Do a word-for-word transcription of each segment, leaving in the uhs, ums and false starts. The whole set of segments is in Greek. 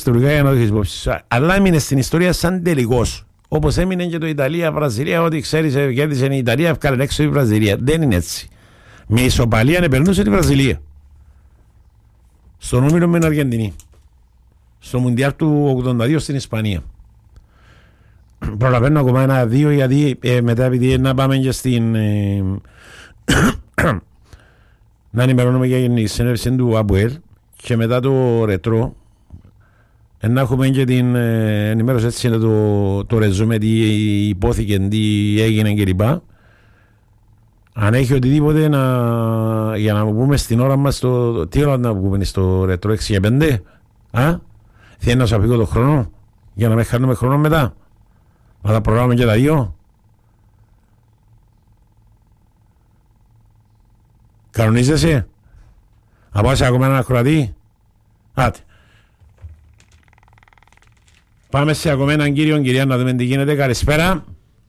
ιστορικά για να το έχεις υπόψη. Αλλά έμεινε στην ιστορία σαν τελικός. Όπως έμεινε και το Ιταλία-Βραζιλία, ότι ξέρεις, κέρδισε η Ιταλία, έφκανε έξω η Βραζιλία. Δεν είναι έτσι. Με ισοπαλία επερνούσε τη Βραζιλία. Στον όμιλο με την Αργεντινή. Στο Μουντιάλ του ογδόντα δύο στην Ισπανία. Προλαβαίνω ακόμα ένα-δύο, γιατί ε, μετά επειδή να πάμε και στην. Ε, να ενημερώνουμε για την συνέντευξη του ΑΠΟΕΛ και μετά το ρετρό. Να έχουμε και την ε, ενημέρωση, έτσι είναι το, το ρεζούμε, τι υπόθηκε, τι έγινε κλπ. Αν έχει οτιδήποτε να, για να πούμε στην ώρα μας, το, τι ώρα να πούμε στο ρετρό έξι και πέντε, α, θέλει να σου αφήγω το χρόνο, για να μην χάνουμε χρόνο μετά. Να τα προγράμουμε και τα δύο. Κανονίζεσαι. Να πάω σε ακόμα ένα ακροατή. Άτε. Πάμε σε ακόμα έναν κύριο, κυρία, να δούμε τι γίνεται. Καλησπέρα.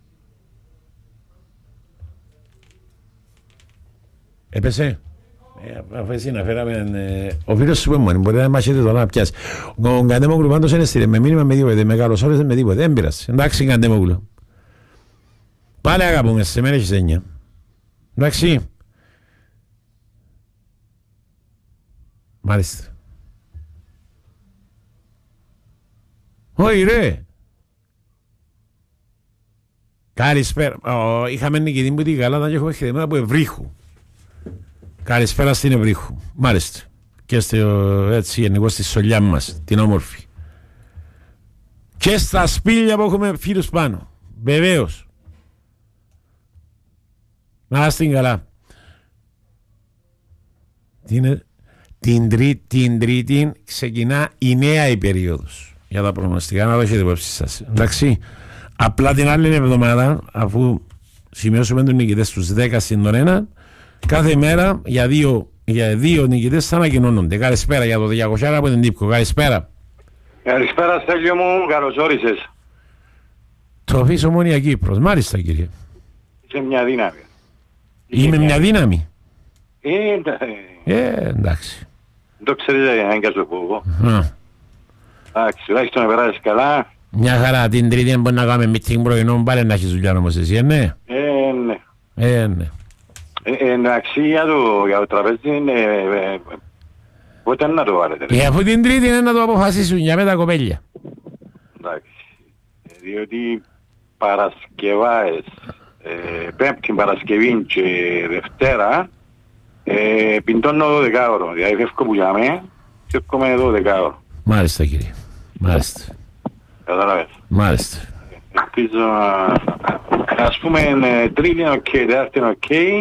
Έπεσε. Ε, αφού εσύ να φέραμε ε, ο φίλος σου πέμονη, μπορεί να μάχεται τώρα να πιάσει. Ο Καντέμογλου πάντως είναι στήρε με μήνυμα με τίποτε, με καλωσόρισε με τίποτε, δεν πειράζει. Εντάξει Καντέμογλου. Πάλι αγαπούμε, σε μένα έχεις έννοια. Εντάξει. Μάλιστα. Όχι ρε. Καλησπέρα. Ο, είχαμε νικητή που την Γαλάτα και έχουμε χτεμένα από Ευρύχου. Καλησπέρα στην Ευρύχου. Μάλιστα. Και στο, έτσι γενικώ στη σολιά μας, την όμορφη. Και στα σπήλια που έχουμε φίλους πάνω. Βεβαίως. Να είστε καλά. Την, την, τρί, την Τρίτη ξεκινά η νέα η περίοδος. Για τα προγνωστικά να το έχετε υπόψη σας. Εντάξει. Απλά την άλλη εβδομάδα, αφού σημειώσουμε τους νικητές τους δέκα στην ένα, κάθε μέρα για δύο, για δύο νικητές θα ανακοινώνονται. Καλησπέρα για το διακόσια από την Τύπκο. Καλησπέρα. Καλησπέρα Στέλιο μου, καλώς όρισες. Τροφής Ομόνια Κύπρος. Μάλιστα κύριε. Είσαι μια δύναμη. Είμαι μια δύναμη. Ε, ε, εντάξει. Το ξέρεις δεν θα σου πω εγώ. Εντάξει, τουλάχιστον να περάσεις καλά. Μια χαρά, την Τρίτη μπορεί να κάνουμε meeting πρωινό, πάλι να έχεις δουλειά όμως εσύ, ε, ναι. Ε, ναι. Ε, ναι. Εντάξει, για το, για το τραπέζι, ε, πότε να το βάλετε. Και αφού την Τρίτη είναι να το αποφασίσουν για με τα κοπέλια. Εντάξει, διότι Παρασκευάες, ε, Πέμπτη Παρασκευή και Δευτέρα, ε, πιντώνω δωδεκάωρο, δηλαδή φεύγω που για μέ και έρχομαι δωδεκάωρο. Μάλιστα κύριε, μάλιστα. Καταλάβες. Μάλιστα. Ελπίζω, ας πούμε, Τρίτη είναι οκ, Τετάρτη είναι οκ,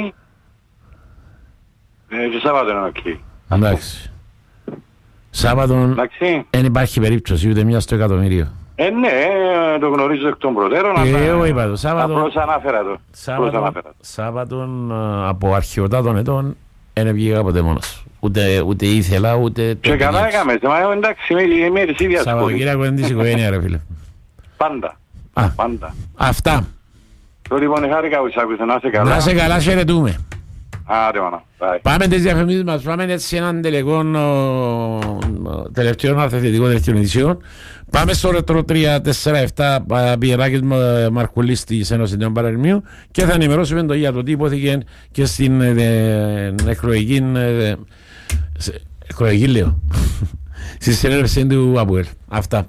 και Σάββατο είναι οκ. Εντάξει. Σάββατο δεν υπάρχει περίπτωση ούτε μια στο εκατομμύριο. Ε, ναι, το γνωρίζω εκ των προτέρων, αλλά εγώ είπα το, Σάββατο, απλώς ανάφερα το. Σάββατο, Σάββατο από αρχαιοτά των ετών δεν βγήκα ποτέ μόνος. Ούτε, ούτε ήθελα, ούτε... Και καλά έκαμε, μα εντάξει, είμαι της ίδιας πόλης. Σαββατοκύριακο είναι της οικογένεια ρε φίλε. Πάντα. Α, πάντα. Αυτά. Το λοιπόν χάρηκα που σ' άκουσα, να είσαι καλά. Να είσαι καλά, χαιρετούμε. Άντε μάνα. Πάμε τις διαφημίσεις μας, πάμε έτσι έναν τελικό τελευταίο αθλητικό τελευταίο ειδησιών. Πάμε στο ρετρό τρία τέσσερα επτά Πιεράκης Μαρκουλής της Ένωσης Νέων Παραλιμίου και θα ενημερώσουμε το για το τι υπόθηκε και στην εκλογική εκλογική λέω στη συνέλευση του ΑΠΟΕΛ. Αυτά.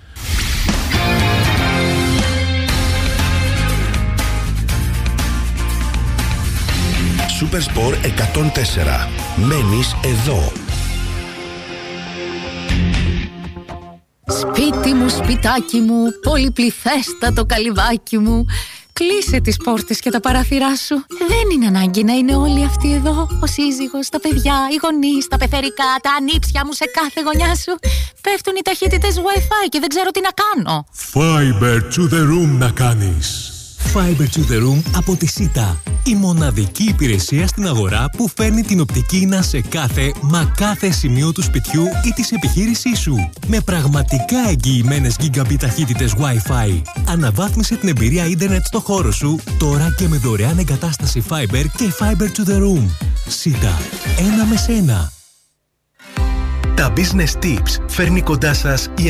Σούπερ Σπορ εκατόν τέσσερα. Μένεις εδώ. Σπίτι μου, σπιτάκι μου, πολυπληθέστατο καλυβάκι μου. Κλείσε τις πόρτες και τα παράθυρά σου. Δεν είναι ανάγκη να είναι όλοι αυτοί εδώ. Ο σύζυγος, τα παιδιά, οι γονείς, τα πεθερικά, τα ανήψια μου σε κάθε γωνιά σου. Πέφτουν οι ταχύτητες Wi-Fi και δεν ξέρω τι να κάνω. Fiber to the room να κάνεις. Fiber to the room από τη ΣΥΤΑ. Η μοναδική υπηρεσία στην αγορά που φέρνει την οπτική ίνα σε κάθε, μα κάθε σημείο του σπιτιού ή της επιχείρησής σου. Με πραγματικά εγγυημένες γίγαμπιτ ταχύτητες Wi-Fi. Αναβάθμισε την εμπειρία ίντερνετ στο χώρο σου, τώρα και με δωρεάν εγκατάσταση Fiber και Fiber to the room. ΣΥΤΑ. Ένα με σένα. Τα Business Tips φέρνει κοντά σας η